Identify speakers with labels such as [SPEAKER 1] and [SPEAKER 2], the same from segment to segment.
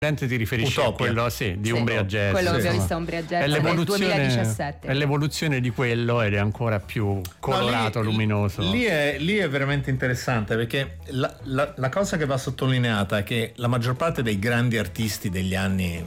[SPEAKER 1] ti riferisci
[SPEAKER 2] Utopia.
[SPEAKER 1] a quello di Umbria Jazz.
[SPEAKER 3] Quello che abbiamo visto a Umbria Jazz nel 2017.
[SPEAKER 1] È l'evoluzione di quello ed è ancora più colorato, luminoso.
[SPEAKER 2] Lì è veramente interessante, perché la cosa che va sottolineata è che la maggior parte dei grandi artisti degli anni,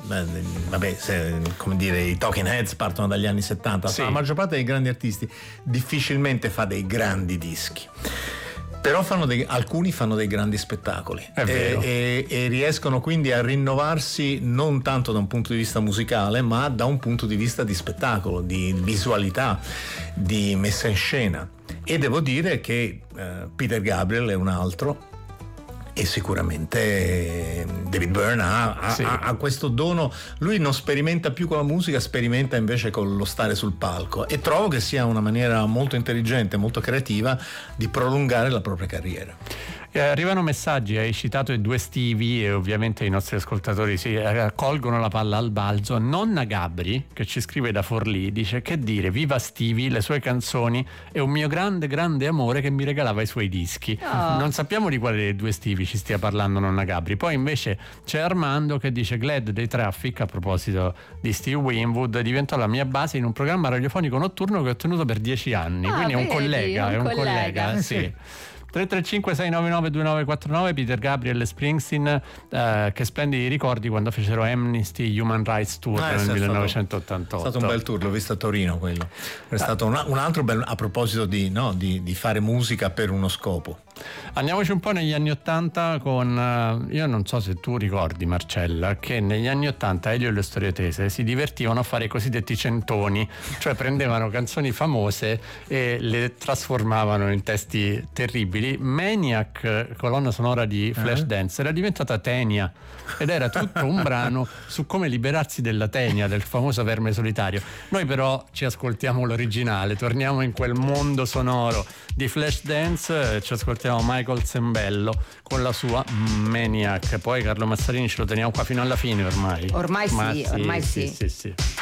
[SPEAKER 2] come dire, i Talking Heads partono dagli anni 70, la maggior parte dei grandi artisti difficilmente fa dei grandi dischi. Però alcuni fanno dei grandi spettacoli e riescono quindi a rinnovarsi non tanto da un punto di vista musicale, ma da un punto di vista di spettacolo, di visualità, di messa in scena. E devo dire che Peter Gabriel è un altro, e sicuramente David Byrne ha questo dono. Lui non sperimenta più con la musica, sperimenta invece con lo stare sul palco, e trovo che sia una maniera molto intelligente, molto creativa di prolungare la propria carriera.
[SPEAKER 1] Arrivano messaggi, hai citato i due Stevie e ovviamente i nostri ascoltatori si colgono la palla al balzo. Nonna Gabri, che ci scrive da Forlì, dice: che dire, viva Stevie, le sue canzoni e un mio grande grande amore che mi regalava i suoi dischi. Non sappiamo di quale dei due Stevie ci stia parlando nonna Gabri. Poi invece c'è Armando che dice: Glad dei Traffic, a proposito di Steve Winwood, diventò la mia base in un programma radiofonico notturno che ho tenuto per 10 anni. Quindi è un collega. Sì. 335-699-2949. Peter Gabriel e Springsteen, che splendidi ricordi quando fecero Amnesty Human Rights Tour nel 1988.
[SPEAKER 2] È stato un bel tour, l'ho visto a Torino quello. È stato un altro bel, a proposito di fare musica per uno scopo.
[SPEAKER 1] Andiamoci un po' negli anni 80 con io non so se tu ricordi, Marcella, che negli anni 80 Elio e le Storie Tese si divertivano a fare i cosiddetti centoni, cioè prendevano canzoni famose e le trasformavano in testi terribili. Maniac, colonna sonora di Flashdance, era diventata Tenia ed era tutto un brano su come liberarsi della tenia, del famoso verme solitario. Noi però ci ascoltiamo l'originale, torniamo in quel mondo sonoro di Flashdance, ci ascoltiamo Michael Sembello con la sua Maniac. Poi Carlo Mazzarini ce lo teniamo qua fino alla fine ormai.
[SPEAKER 3] Ormai sì.
[SPEAKER 1] Sì.